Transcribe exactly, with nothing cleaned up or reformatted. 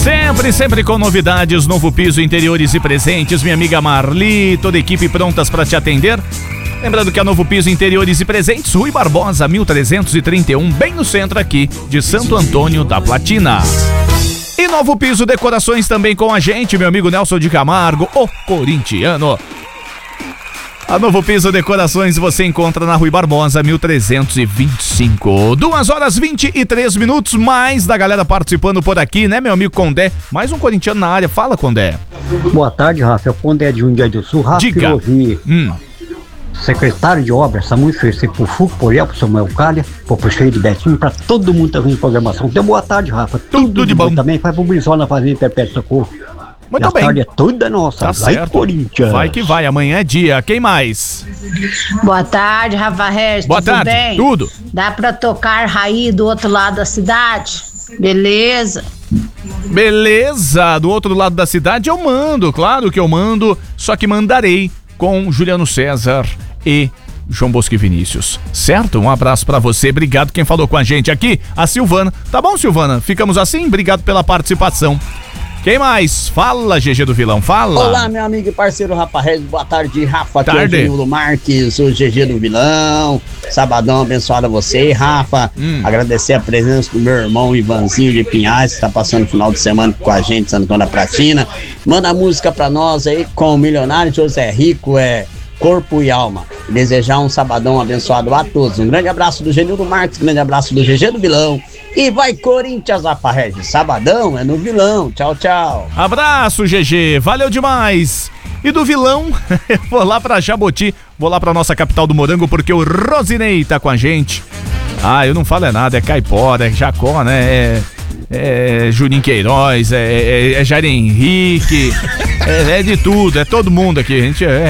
Sempre, sempre com novidades, novo piso, interiores e presentes, minha amiga Marli, toda a equipe prontas para te atender. Lembrando que a Novo Piso Interiores e Presentes, Rui Barbosa, mil trezentos e trinta e um, bem no centro aqui de Santo Antônio da Platina. E Novo Piso Decorações também com a gente, meu amigo Nelson de Camargo, o corintiano. A Novo Piso Decorações você encontra na Rui Barbosa, mil trezentos e vinte e cinco. duas horas vinte e três minutos, mais da galera participando por aqui, né, meu amigo Condé? Mais um corintiano na área. Fala, Condé. Boa tarde, Rafa. É o Condé de Jundiaí do Sul. Rafa, Diga. eu ouvi. Hum. Secretário de Obras, Samuel Ferceiro, pro Fuco, por El, pro Samuel Calha, pro prefeito Betinho, pra todo mundo que tá vindo de programação. Então, boa tarde, Rafa. Tudo, Tudo de bom. bom. Também faz pro Brizola na Fazenda Perpétuo Socorro. Muito e a bem. A tarde é toda nossa. Tá vai, certo. Corinthians. Vai que vai, amanhã é dia. Quem mais? Boa tarde, Rafa Regis. Boa tudo tarde, bem? tudo. Dá pra tocar Raí do outro lado da cidade? Beleza. Beleza, do outro lado da cidade eu mando, claro que eu mando, só que mandarei com Juliano César e João Bosco e Vinícius, certo? Um abraço pra você, obrigado quem falou com a gente aqui, a Silvana. Tá bom, Silvana? Ficamos assim? Obrigado pela participação. Quem mais? Fala, G G do Vilão, fala. Olá, meu amigo e parceiro Rafa Regis, boa tarde, Rafa. Aqui tarde. é o Genildo Marques, o G G do Vilão. Sabadão abençoado a você, Rafa. Hum. Agradecer a presença do meu irmão Ivanzinho de Pinhais, que tá passando o final de semana com a gente, Santo Antônio da Platina. Manda a música pra nós aí com o milionário José Rico, é Corpo e Alma. Desejar um sabadão abençoado a todos. Um grande abraço do Genildo Marques, um grande abraço do G G do Vilão. E vai Corinthians, Rafa Regis. Sabadão é no Vilão. Tchau, tchau. Abraço, G G. Valeu demais. E do Vilão, eu vou lá pra Jaboti, vou lá pra nossa capital do Morango, porque o Rosinei tá com a gente. Ah, eu não falo é nada, é Caipora, é Jacó, né? É, é Juninho Queiroz, é, é, é Jair Henrique, é, é de tudo, é todo mundo aqui. A gente é.